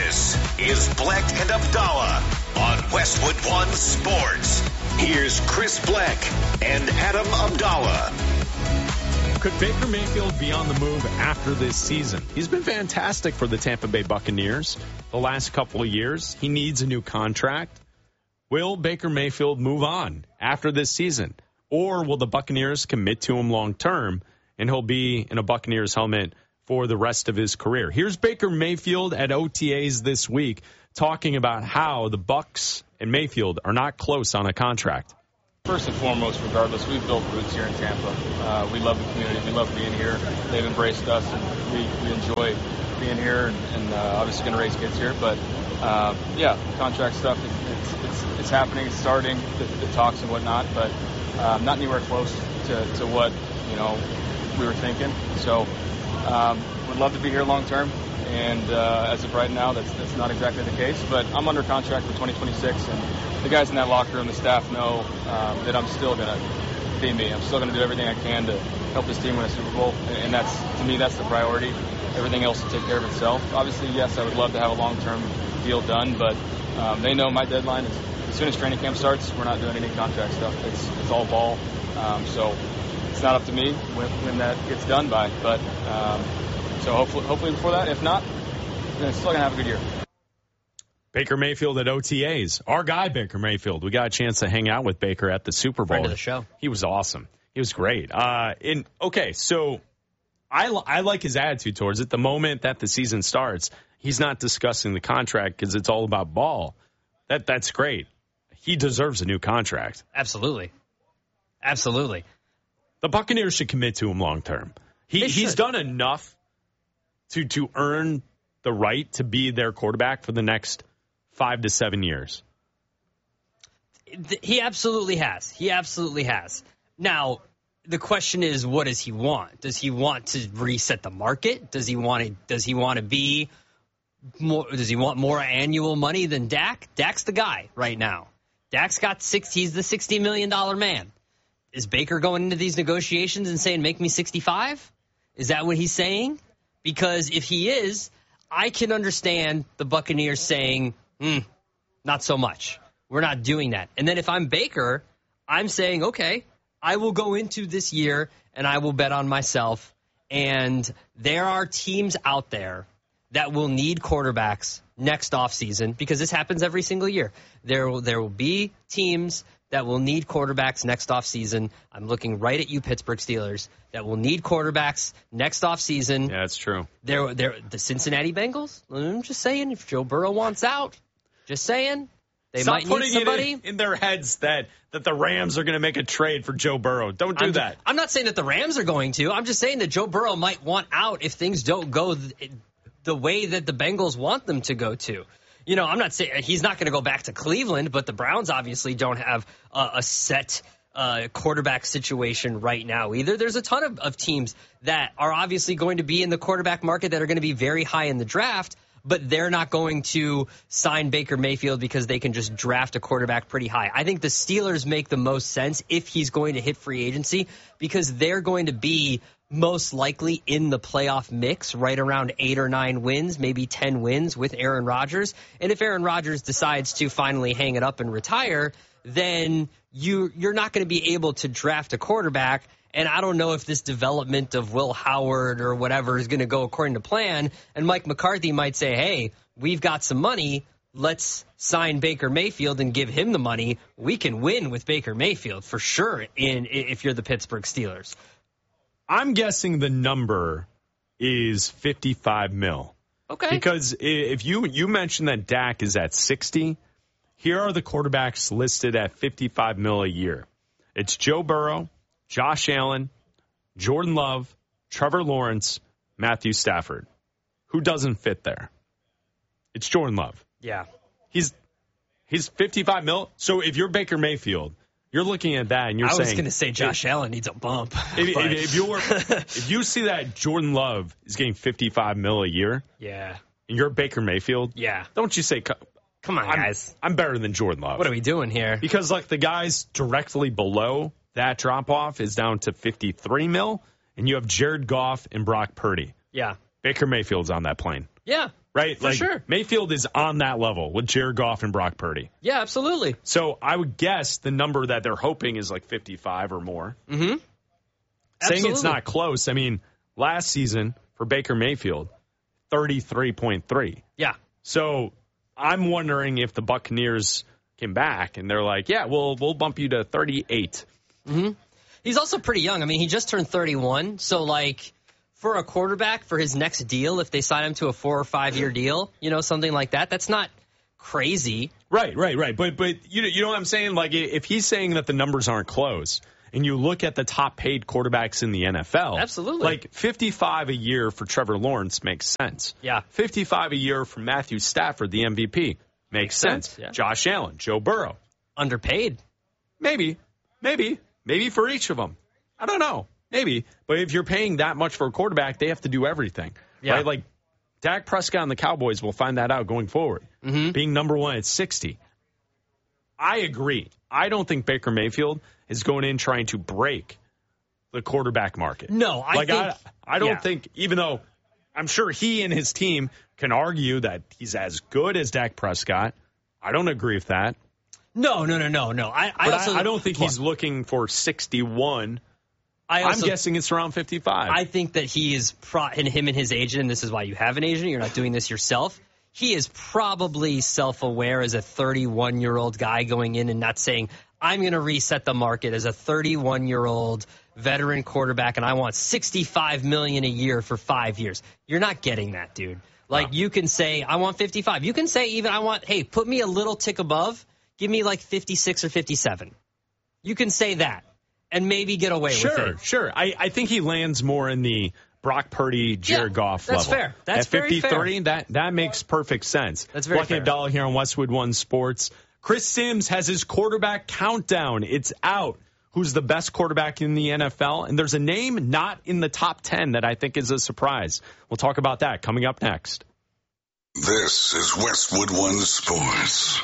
This is Bleck and Abdallah on Westwood One Sports. Here's Chris Bleck and Adam Abdallah. Could Baker Mayfield be on the move after this season? He's been fantastic for the Tampa Bay Buccaneers the last couple of years. He needs a new contract. Will Baker Mayfield move on after this season? Or will the Buccaneers commit to him long term and he'll be in a Buccaneers helmet for the rest of his career? Here's Baker Mayfield at OTAs this week talking about how the Bucs and Mayfield are not close on a contract. First and foremost, regardless, we've built roots here in Tampa. We love the community. We love being here. They've embraced us, and we enjoy being here, and obviously going to raise kids here. But, contract stuff, it's happening. It's starting, the talks and whatnot, but not anywhere close to what, we were thinking. So would love to be here long term. And as of right now, that's not exactly the case. But I'm under contract for 2026, and the guys in that locker room, the staff know that I'm still going to be me. I'm still going to do everything I can to help this team win a Super Bowl, and to me, that's the priority. Everything else will take care of itself. Obviously, yes, I would love to have a long-term deal done, but they know my deadline is as soon as training camp starts, we're not doing any contract stuff. It's all ball. So it's not up to me when that gets done by, but so hopefully before that. If not, then it's still going to have a good year. Baker Mayfield at OTAs. Our guy, Baker Mayfield. We got a chance to hang out with Baker at the Super Bowl. Friend of the show. He was awesome. He was great. So I like his attitude towards it. The moment that the season starts, he's not discussing the contract because it's all about ball. That's great. He deserves a new contract. Absolutely. The Buccaneers should commit to him long term. He's done enough to earn the right to be their quarterback for the next 5 to 7 years. He absolutely has. Now, the question is, what does he want? Does he want to reset the market? Does he want to be more? Does he want more annual money than Dak? Dak's the guy right now. Dak's got he's the $60 million man. Is Baker going into these negotiations and saying, make me 65? Is that what he's saying? Because if he is, I can understand the Buccaneers saying, not so much. We're not doing that. And then if I'm Baker, I'm saying, okay, I will go into this year and I will bet on myself. And there are teams out there that will need quarterbacks next offseason because this happens every single year. There will be teams that will need quarterbacks next offseason. I'm looking right at you, Pittsburgh Steelers, that will need quarterbacks next offseason. Yeah, that's true. They're the Cincinnati Bengals. I'm just saying, if Joe Burrow wants out, just saying, they Stop might need somebody. Putting it in their heads that the Rams are going to make a trade for Joe Burrow. Don't do that. I'm not saying that the Rams are going to. I'm just saying that Joe Burrow might want out if things don't go the way that the Bengals want them to go to. I'm not saying he's not going to go back to Cleveland, but the Browns obviously don't have a set quarterback situation right now either. There's a ton of teams that are obviously going to be in the quarterback market that are going to be very high in the draft, but they're not going to sign Baker Mayfield because they can just draft a quarterback pretty high. I think the Steelers make the most sense if he's going to hit free agency because they're going to be most likely in the playoff mix, right around 8 or 9 wins, maybe 10 wins with Aaron Rodgers. And if Aaron Rodgers decides to finally hang it up and retire, then you're not going to be able to draft a quarterback. And I don't know if this development of Will Howard or whatever is going to go according to plan. And Mike McCarthy might say, hey, we've got some money. Let's sign Baker Mayfield and give him the money. We can win with Baker Mayfield for sure if you're the Pittsburgh Steelers. I'm guessing the number is $55 million. Okay. Because if you mentioned that Dak is at 60, here are the quarterbacks listed at $55 million a year. It's Joe Burrow, Josh Allen, Jordan Love, Trevor Lawrence, Matthew Stafford. Who doesn't fit there? It's Jordan Love. Yeah. He's $55 million. So if you're Baker Mayfield, you're looking at that and you're saying... I was going to say Josh Allen needs a bump. If you see that Jordan Love is getting $55 million a year... Yeah. And you're Baker Mayfield... Yeah. Don't you say... Come on, guys. I'm better than Jordan Love. What are we doing here? Because the guys directly below that drop-off is down to $53 million, and you have Jared Goff and Brock Purdy. Yeah. Baker Mayfield's on that plane. Yeah. right? For sure. Mayfield is on that level with Jared Goff and Brock Purdy. Yeah, absolutely. So I would guess the number that they're hoping is like 55 or more. Mm-hmm. Saying it's not close, I mean, last season for Baker Mayfield, 33.3. Yeah. So I'm wondering if the Buccaneers came back and they're like, yeah, we'll bump you to 38. Mm-hmm. He's also pretty young. I mean, he just turned 31. So, like, for a quarterback, for his next deal, if they sign him to a 4 or 5 year deal, something like that, that's not crazy. Right. But you know what I'm saying? Like, if he's saying that the numbers aren't close, and you look at the top paid quarterbacks in the NFL. Absolutely. Like 55 a year for Trevor Lawrence makes sense. Yeah. 55 a year for Matthew Stafford, the MVP, makes sense. Yeah. Josh Allen, Joe Burrow. Underpaid. Maybe for each of them. I don't know. Maybe. But if you're paying that much for a quarterback, they have to do everything. Yeah. Right? Like Dak Prescott and the Cowboys will find that out going forward. Mm-hmm. Being number one at 60. I agree. I don't think Baker Mayfield is going in trying to break the quarterback market. No, I don't think, even though I'm sure he and his team can argue that he's as good as Dak Prescott. I don't agree with that. No. I don't think he's looking for 61. I'm guessing it's around 55. I think that he is, him and his agent, and this is why you have an agent, you're not doing this yourself. He is probably self-aware as a 31-year-old guy going in and not saying, I'm going to reset the market as a 31-year-old veteran quarterback, and I want $65 million a year for 5 years. You're not getting that, dude. Like, You can say, I want 55. You can say even, put me a little tick above. Give me like 56 or 57. You can say that and maybe get away with it. Sure. I think he lands more in the Brock Purdy, Jared Goff that's level. Fair. That's at 53, very fair. That makes perfect sense. That's very fair. Abdallah here on Westwood One Sports. Chris Sims has his quarterback countdown. It's out. Who's the best quarterback in the NFL? And there's a name not in the top 10 that I think is a surprise. We'll talk about that coming up next. This is Westwood One Sports.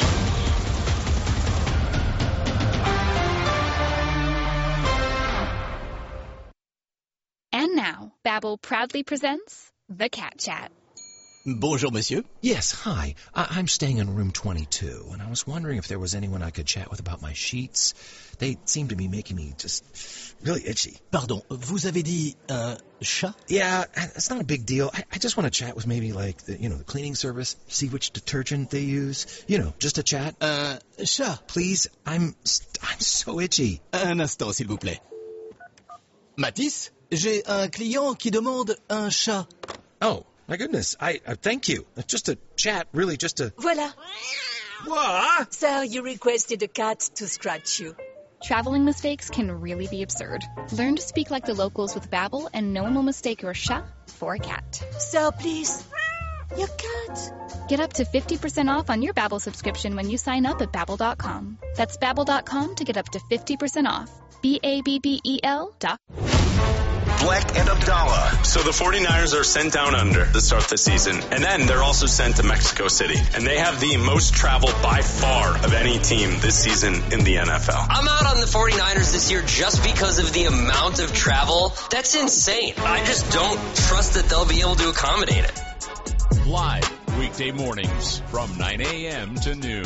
And now, Babbel proudly presents The Cat Chat. Bonjour, monsieur. Yes, hi. I'm staying in room 22, and I was wondering if there was anyone I could chat with about my sheets. They seem to be making me just really itchy. Pardon, vous avez dit chat? Yeah, it's not a big deal. I just want to chat with maybe like the cleaning service, see which detergent they use. Just a chat. Chat. Please, I'm so itchy. Un instant, s'il vous plaît. Matisse, j'ai un client qui demande un chat. Oh. My goodness, I thank you. Just a chat, really, just a... Voilà. What? Sir, you requested a cat to scratch you. Traveling mistakes can really be absurd. Learn to speak like the locals with Babbel, and no one will mistake your chat for a cat. Sir, please. Your cat. Get up to 50% off on your Babbel subscription when you sign up at Babbel.com. That's Babbel.com to get up to 50% off. Babbel.com. Black and Abdallah. So the 49ers are sent down under to start the season. And then they're also sent to Mexico City. And they have the most travel by far of any team this season in the NFL. I'm out on the 49ers this year just because of the amount of travel. That's insane. I just don't trust that they'll be able to accommodate it. Live weekday mornings from 9 a.m. to noon.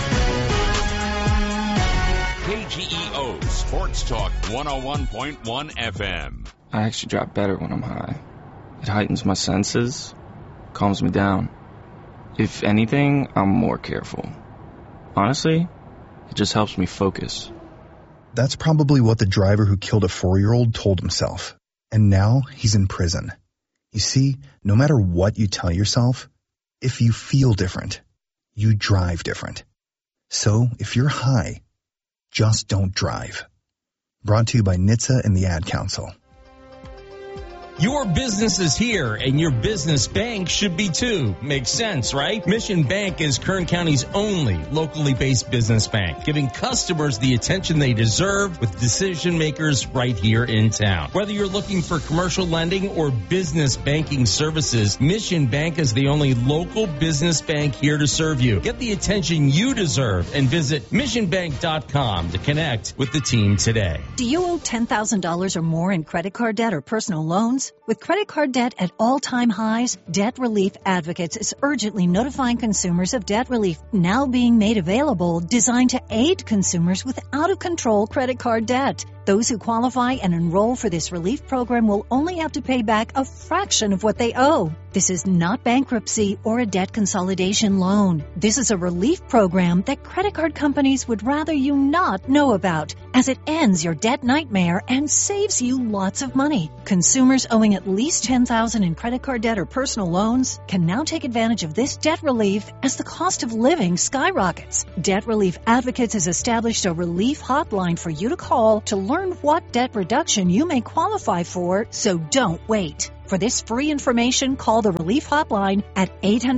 KGEO Sports Talk 101.1 FM. I actually drop better when I'm high. It heightens my senses, calms me down. If anything, I'm more careful. Honestly, it just helps me focus. That's probably what the driver who killed a 4-year-old told himself. And now he's in prison. You see, no matter what you tell yourself, if you feel different, you drive different. So if you're high, just don't drive. Brought to you by NHTSA and the Ad Council. Your business is here, and your business bank should be too. Makes sense, right? Mission Bank is Kern County's only locally based business bank, giving customers the attention they deserve with decision makers right here in town. Whether you're looking for commercial lending or business banking services, Mission Bank is the only local business bank here to serve you. Get the attention you deserve and visit missionbank.com to connect with the team today. Do you owe $10,000 or more in credit card debt or personal loans? consumers. With credit card debt at all-time highs, Debt Relief Advocates is urgently notifying consumers of debt relief now being made available, designed to aid consumers with out-of-control credit card debt. Those who qualify and enroll for this relief program will only have to pay back a fraction of what they owe. This is not bankruptcy or a debt consolidation loan. This is a relief program that credit card companies would rather you not know about, as it ends your debt nightmare and saves you lots of money. Consumers owing at least $10,000 in credit card debt or personal loans can now take advantage of this debt relief as the cost of living skyrockets. Debt Relief Advocates has established a relief hotline for you to call to learn what debt reduction you may qualify for, so don't wait. For this free information, call the Relief Hotline at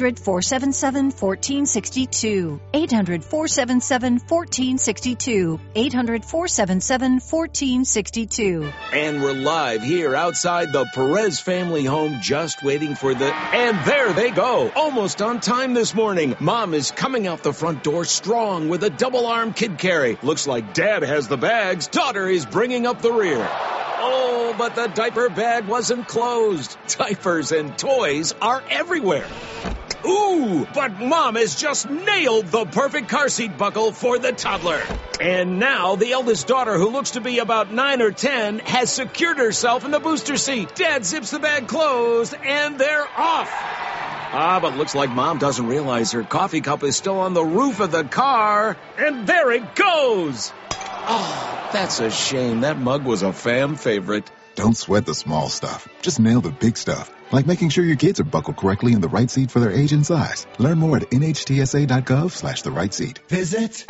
800-477-1462. 800-477-1462. 800-477-1462. And we're live here outside the Perez family home, just waiting for and there they go. Almost on time this morning. Mom is coming out the front door strong with a double-arm kid carry. Looks like Dad has the bags. Daughter is bringing up the rear. Oh, but the diaper bag wasn't closed. Diapers and toys are everywhere. Ooh, but Mom has just nailed the perfect car seat buckle for the toddler. And now the eldest daughter, who looks to be about 9 or 10, has secured herself in the booster seat. Dad zips the bag closed, and they're off. But looks like Mom doesn't realize her coffee cup is still on the roof of the car. And there it goes. Oh, that's a shame. That mug was a fan favorite. Don't sweat the small stuff. Just nail the big stuff, like making sure your kids are buckled correctly in the right seat for their age and size. Learn more at nhtsa.gov/the right seat. Visit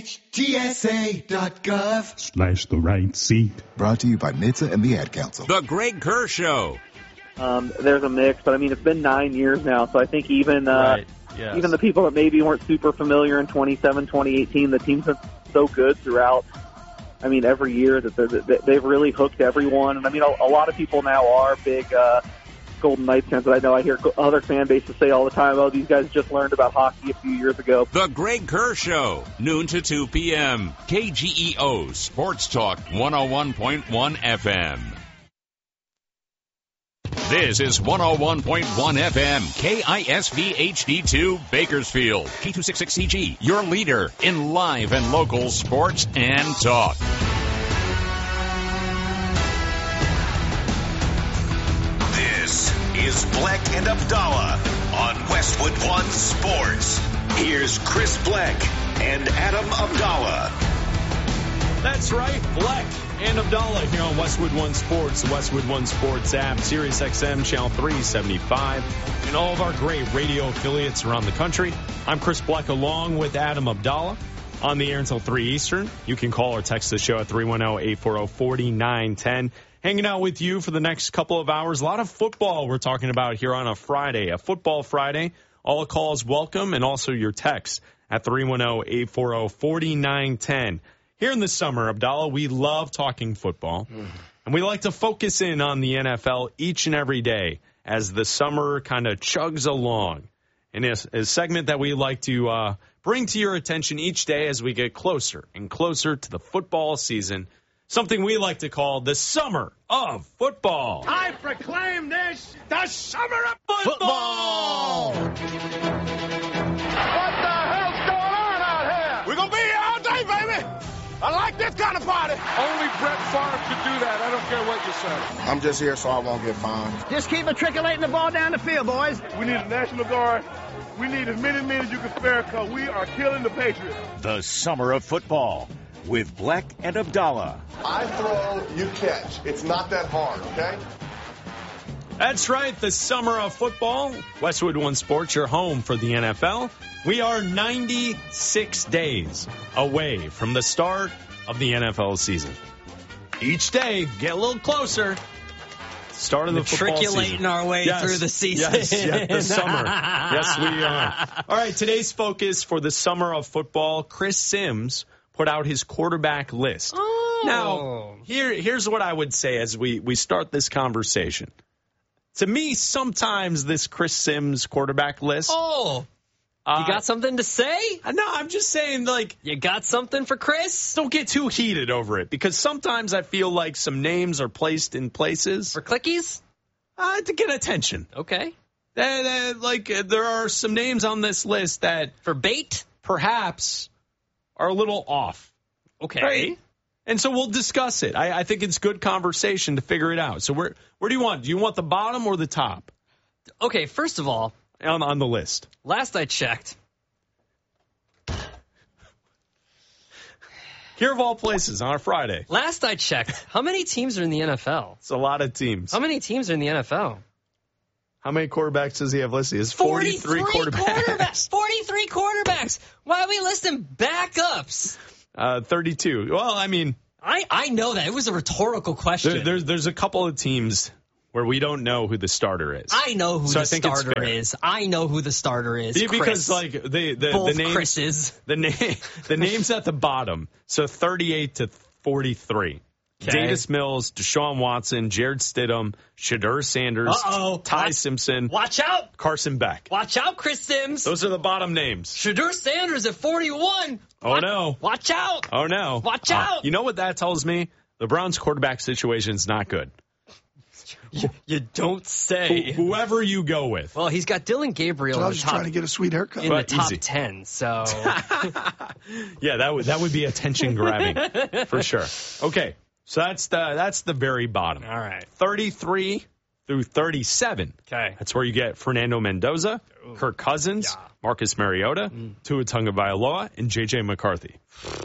nhtsa.gov/the right seat. Brought to you by NHTSA and the Ad Council. The Greg Kerr Show. There's a mix, but I mean, it's been 9 years now, so I think even even the people that maybe weren't super familiar in 2018, the team's been so good throughout. I mean, every year that they've really hooked everyone. And I mean, a lot of people now are big Golden Knights fans, but I know I hear other fan bases say all the time, oh, these guys just learned about hockey a few years ago. The Greg Kerr Show, noon to 2 p.m. KGEO Sports Talk 101.1 FM. This is 101.1 FM, KISV HD2 Bakersfield, K266CG, your leader in live and local sports and talk. This is Black and Abdallah on Westwood One Sports. Here's Chris Black and Adam Abdallah. That's right, Black and Abdallah here on Westwood One Sports, the Westwood One Sports app, Sirius XM, Channel 375, and all of our great radio affiliates around the country. I'm Chris Black along with Adam Abdallah on the air until 3 Eastern. You can call or text the show at 310-840-4910. Hanging out with you for the next couple of hours. A lot of football we're talking about here on a Friday, a football Friday. All calls welcome, and also your texts at 310-840-4910. Here in the summer, Abdallah, we love talking football, and we like to focus in on the NFL each and every day as the summer kind of chugs along. And it's a segment that we like to bring to your attention each day as we get closer and closer to the football season, something we like to call the Summer of Football. I proclaim this the Summer of Football! What the hell's going on out here? We're going to be here all day, baby! I like this kind of party. Only Brett Favre could do that. I don't care what you say. I'm just here so I won't get fined. Just keep matriculating the ball down the field, boys. We need a National Guard. We need as many men as you can spare because we are killing the Patriots. The Summer of Football with Black and Abdallah. I throw, you catch. It's not that hard, okay? That's right, the Summer of Football. Westwood One Sports, your home for the NFL. We are 96 days away from the start of the NFL season. Each day, get a little closer. Start of the football season. Matriculating our way through the season. Yes, the summer. Yes, we are. All right, today's focus for the Summer of Football, Chris Sims put out his quarterback list. Oh. Now, here's what I would say as we start this conversation. To me, sometimes this Chris Sims quarterback list. Oh, you got something to say? No, I'm just saying, like. You got something for Chris? Don't get too heated over it, because sometimes I feel like some names are placed in places. For clickies? To get attention. Okay. There are some names on this list that for bait perhaps are a little off. Okay. Right? And so we'll discuss it. I think it's good conversation to figure it out. So where do you want? Do you want the bottom or the top? Okay, first of all, on the list. Last I checked. Here of all places on a Friday. Last I checked, how many teams are in the NFL? It's a lot of teams. How many teams are in the NFL? How many quarterbacks does he have listed? It's 43 quarterbacks. 43 quarterbacks. Why are we listing backups? 32. Well, I mean, I know that. It was a rhetorical question. There's a couple of teams where we don't know who the starter is. I know who the starter is. I know who the starter is. Because Chris. the names, Chris's. the names at the bottom. So 38 to 43. Okay. Davis Mills, Deshaun Watson, Jared Stidham, Shadur Sanders, Ty Simpson. Watch out. Carson Beck. Watch out, Chris Sims. Those are the bottom names. Shadur Sanders at 41. Oh, no. Watch out. Oh, no. Watch out. You know what that tells me? The Browns quarterback situation is not good. You don't say. Whoever you go with. Well, he's got Dylan Gabriel. I was just trying to get a sweet haircut. In the top 10, so. Yeah, that would be attention grabbing for sure. Okay, so that's the very bottom. All right. 33 through 37. Okay. That's where you get Fernando Mendoza, Kirk Cousins, Marcus Mariota, Tua Tagovailoa, and J.J. McCarthy.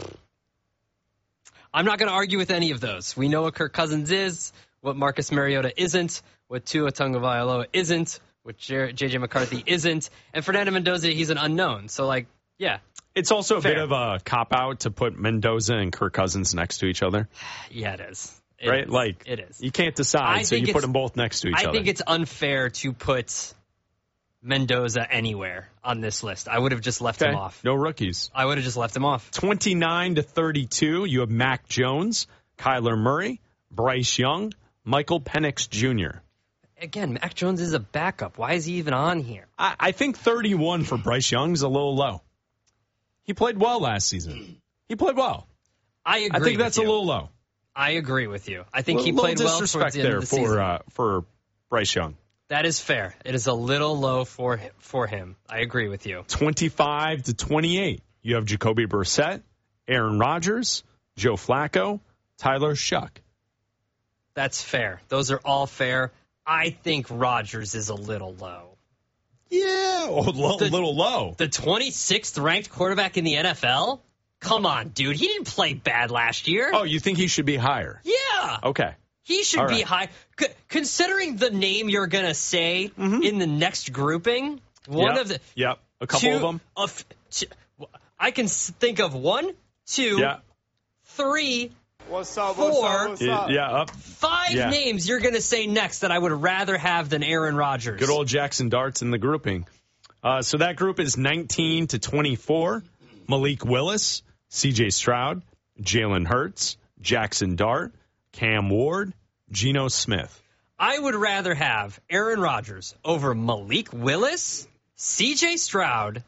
I'm not going to argue with any of those. We know what Kirk Cousins is, what Marcus Mariota isn't, what Tua Tagovailoa isn't, what J.J. McCarthy isn't, and Fernando Mendoza, he's an unknown. So, yeah. It's also a Fair. bit of a cop-out to put Mendoza and Kirk Cousins next to each other. Yeah, it is. It is. You can't decide, so you put them both next to each other. I think it's unfair to put Mendoza anywhere on this list. I would have just left him off. No rookies. I would have just left him off. 29 to 32, you have Mac Jones, Kyler Murray, Bryce Young, Michael Penix Jr. Again, Mac Jones is a backup. Why is he even on here? I think 31 for Bryce Young is a little low. He played well last season. He played well. I agree. I think that's a little low. I agree with you. I think he played well towards the end of the season. For Bryce Young. That is fair. It is a little low for him. I agree with you. 25 to 28. You have Jacoby Brissett, Aaron Rodgers, Joe Flacco, Tyler Shuck. That's fair. Those are all fair. I think Rodgers is a little low. Yeah, a little low. The 26th ranked quarterback in the NFL? Come on, dude. He didn't play bad last year. Oh, you think he should be higher? Yeah. Okay. He should be high. Considering the name you're going to say in the next grouping, a couple of them. I can think of 1, 2, 3, What's up, 4, what's up? 5 names you're going to say next that I would rather have than Aaron Rodgers. Good old Jackson Darts in the grouping. So that group is 19 to 24. Malik Willis, C.J. Stroud, Jalen Hurts, Jackson Dart, Cam Ward, Geno Smith. I would rather have Aaron Rodgers over Malik Willis, C.J. Stroud.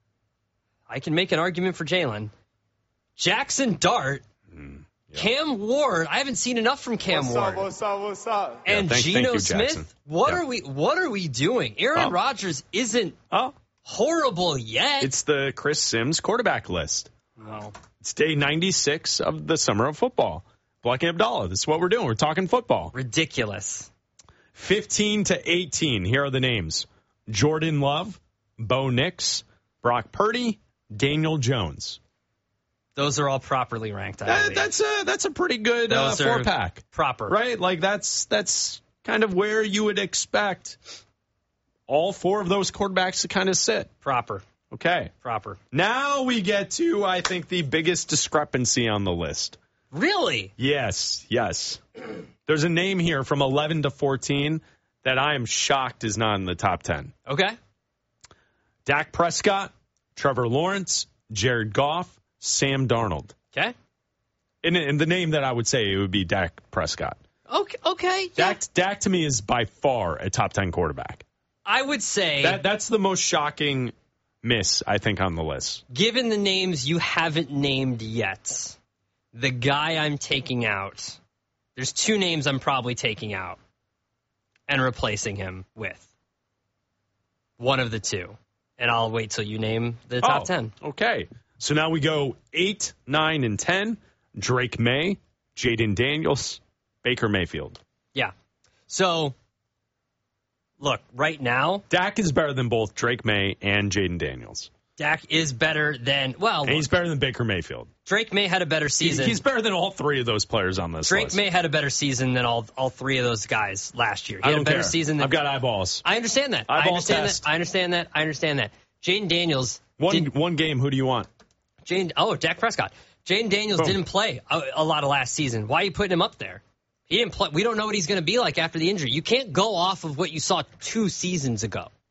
I can make an argument for Jalen. Jackson Dart. Cam Ward. I haven't seen enough from Cam Ward. What's up? And Geno Smith. What are we doing? Aaron Rodgers isn't horrible yet. It's the Chris Sims quarterback list. No. It's day 96 of the Summer of Football. Black and Abdallah. This is what we're doing. We're talking football. Ridiculous. 15 to 18. Here are the names: Jordan Love, Bo Nix, Brock Purdy, Daniel Jones. Those are all properly ranked. That's a pretty good 4-pack. Proper. Right? Like that's kind of where you would expect all 4 of those quarterbacks to kind of sit. Proper. Okay. Proper. Now we get to, I think, the biggest discrepancy on the list. Really? Yes. There's a name here from 11 to 14 that I am shocked is not in the top 10. Okay. Dak Prescott, Trevor Lawrence, Jared Goff, Sam Darnold. Okay. And the name that I would say it would be Dak Prescott. Okay. Dak to me is by far a top 10 quarterback. I would say that's the most shocking miss, I think, on the list. Given the names you haven't named yet, the guy I'm taking out, there's 2 names I'm probably taking out. and replacing him with one of the two. And I'll wait till you name the top 10. Okay. So now we go 8, 9, and 10. Drake May, Jaden Daniels, Baker Mayfield. Yeah. So, look, right now, Dak is better than both Drake May and Jaden Daniels. Dak is better than, and he's better than Baker Mayfield. Drake May had a better season. He's better than all three of those players on this Drake list. May had a better season than all three of those guys last year. He had don't a better care. season than, I've got eyeballs. I understand that. Eyeball I understand test. that. I understand that. Jaden Daniels. One game, who do you want? Dak Prescott. Jaden Daniels didn't play a lot of last season. Why are you putting him up there? He didn't play. We don't know what he's going to be like after the injury. You can't go off of what you saw 2 seasons ago.